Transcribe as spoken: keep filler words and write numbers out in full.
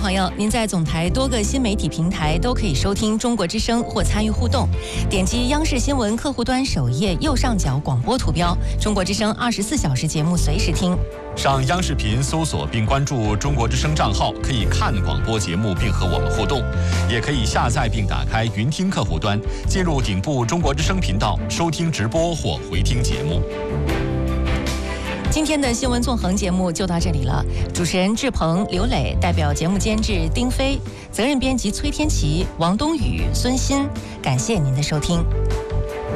朋友，您在总台多个新媒体平台都可以收听中国之声或参与互动。点击央视新闻客户端首页右上角广播图标，中国之声二十四小时节目随时听。 上央视频搜索并关注中国之声账号，可以看广播节目并和我们互动，也可以下载并打开云听客户端，进入顶部中国之声频道收听直播或回听节目。 今天的新闻纵横节目就到这里了，主持人志鹏、刘磊，代表节目监制丁飞，责任编辑崔天琪、王冬雨、孙鑫，感谢您的收听。